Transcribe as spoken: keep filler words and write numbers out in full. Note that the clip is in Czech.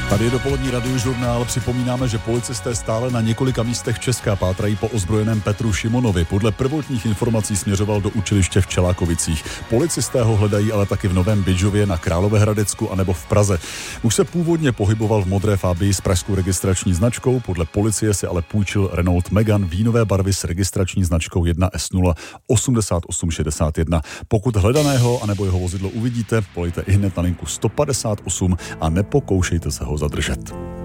Tady je dopolední radiožurnál. Připomínáme, že policisté stále na několika místech Česka pátrají po ozbrojeném Petru Šimonovi. Podle prvotních informací směřoval do učiliště v Čelákovicích. Policisté ho hledají ale taky v Novém Bydžově, na Královéhradecku anebo v Praze. Už se původně pohyboval v modré Fabii s pražskou registrační značkou, podle policie si ale půjčil Renault Megane vínové barvy s registrační značkou jedna S nula osmdesát osm šedesát jedna. Pokud hledaného anebo jeho vozidlo uvidíte, volejte ihned na linku sto padesát osm a nepokoušejte se ho zadržet.